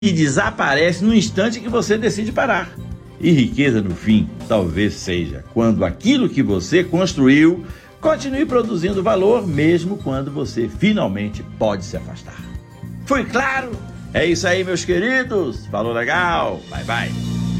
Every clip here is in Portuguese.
e desaparece no instante que você decide parar. E riqueza, no fim, talvez seja quando aquilo que você construiu continue produzindo valor, mesmo quando você finalmente pode se afastar. Foi claro? É isso aí, meus queridos. Falou legal. Bye, bye.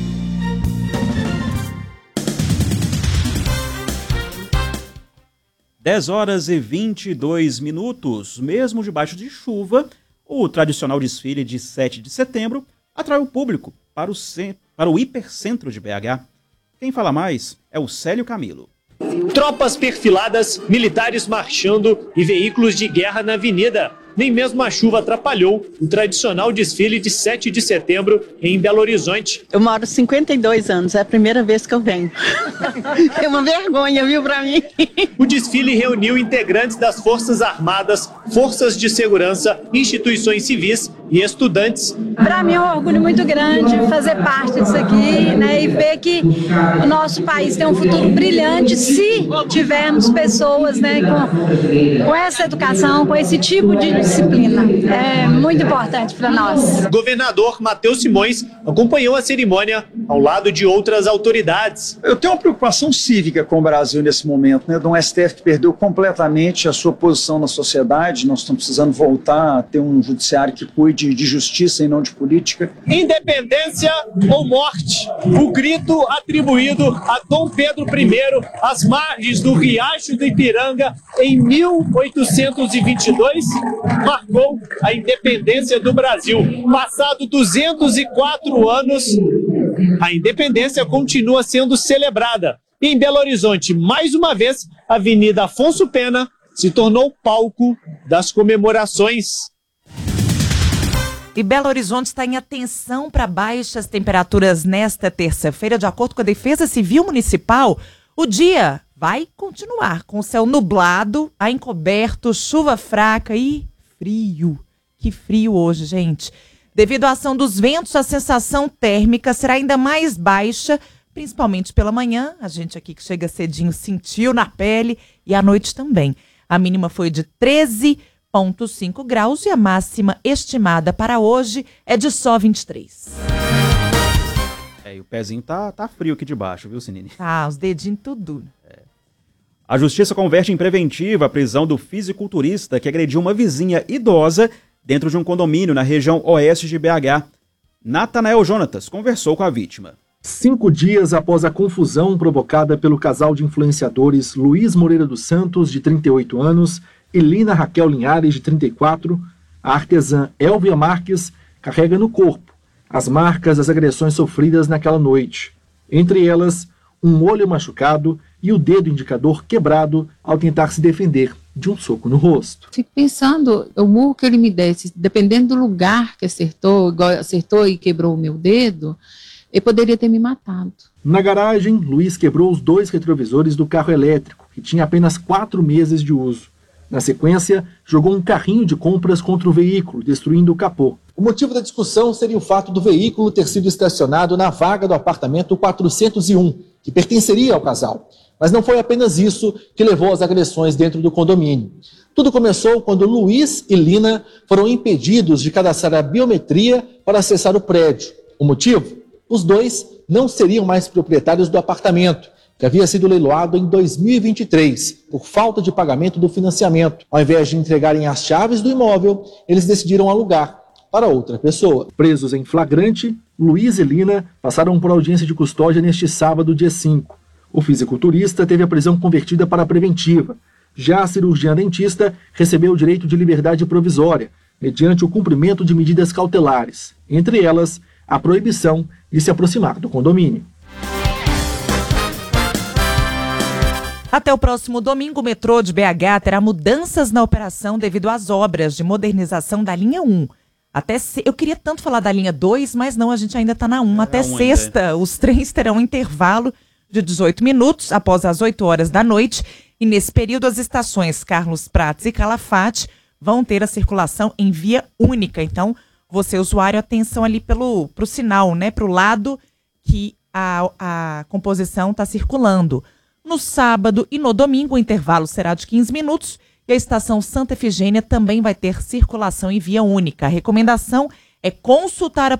Dez horas e 22 minutos, mesmo debaixo de chuva, o tradicional desfile de 7 de setembro atrai o público para o hipercentro de BH. Quem fala mais é o Célio Camilo. Tropas perfiladas, militares marchando e veículos de guerra na avenida. Nem mesmo a chuva atrapalhou o tradicional desfile de 7 de setembro em Belo Horizonte. Eu moro 52 anos, é a primeira vez que eu venho. É uma vergonha, viu, pra mim. O desfile reuniu integrantes das Forças Armadas, Forças de Segurança, instituições civis e estudantes. Para mim é um orgulho muito grande fazer parte disso aqui, né, e ver que o nosso país tem um futuro brilhante se tivermos pessoas, né, com essa educação, com esse tipo de disciplina. É muito importante para nós. O governador Matheus Simões acompanhou a cerimônia ao lado de outras autoridades. Eu tenho uma preocupação cívica com o Brasil nesse momento, né, de um STF que perdeu completamente a sua posição na sociedade. Nós estamos precisando voltar a ter um judiciário que cuide de justiça e não de política. Independência ou morte? O grito atribuído a Dom Pedro I às margens do Riacho do Ipiranga em 1822 marcou a independência do Brasil. Passado 204 anos, a independência continua sendo celebrada. E em Belo Horizonte, mais uma vez, a Avenida Afonso Pena se tornou palco das comemorações. E Belo Horizonte está em atenção para baixas temperaturas nesta terça-feira. De acordo com a Defesa Civil Municipal, o dia vai continuar com céu nublado, a encoberto, chuva fraca e frio. Que frio hoje, gente. Devido à ação dos ventos, a sensação térmica será ainda mais baixa, principalmente pela manhã. A gente aqui que chega cedinho sentiu na pele e à noite também. A mínima foi de 13,5 graus e a máxima estimada para hoje é de só 23. E o pezinho tá frio aqui de baixo, viu, Sinine? Tá, os dedinhos tudo. A justiça converte em preventiva a prisão do fisiculturista que agrediu uma vizinha idosa dentro de um condomínio na região oeste de BH. Natanael Jonatas conversou com a vítima. 5 dias após a confusão provocada pelo casal de influenciadores Luiz Moreira dos Santos, de 38 anos, e Lina Raquel Linhares, de 34, a artesã Elvia Marques carrega no corpo as marcas das agressões sofridas naquela noite. Entre elas, um olho machucado e o dedo indicador quebrado ao tentar se defender de um soco no rosto. Fico pensando, o murro que ele me desse, dependendo do lugar que acertou, igual acertou e quebrou o meu dedo, ele poderia ter me matado. Na garagem, Luiz quebrou os 2 retrovisores do carro elétrico, que tinha apenas 4 meses de uso. Na sequência, jogou um carrinho de compras contra o veículo, destruindo o capô. O motivo da discussão seria o fato do veículo ter sido estacionado na vaga do apartamento 401, que pertenceria ao casal. Mas não foi apenas isso que levou às agressões dentro do condomínio. Tudo começou quando Luiz e Lina foram impedidos de cadastrar a biometria para acessar o prédio. O motivo? Os dois não seriam mais proprietários do apartamento, que havia sido leiloado em 2023, por falta de pagamento do financiamento. Ao invés de entregarem as chaves do imóvel, eles decidiram alugar para outra pessoa. Presos em flagrante, Luiz e Lina passaram por audiência de custódia neste sábado, dia 5. O fisiculturista teve a prisão convertida para preventiva. Já a cirurgiã dentista recebeu o direito de liberdade provisória, mediante o cumprimento de medidas cautelares, entre elas, a proibição de se aproximar do condomínio. Até o próximo domingo, o metrô de BH terá mudanças na operação devido às obras de modernização da linha 1. Eu queria tanto falar da linha 2, mas não, a gente ainda está na 1. Até sexta, os trens terão um intervalo de 18 minutos após as 8 horas da noite. E nesse período, as estações Carlos Prates e Calafate vão ter a circulação em via única. Então, você, usuário, atenção ali pro sinal, né? Para o lado que a composição está circulando. No sábado e no domingo, o intervalo será de 15 minutos e a estação Santa Efigênia também vai ter circulação em via única. A recomendação é consultar a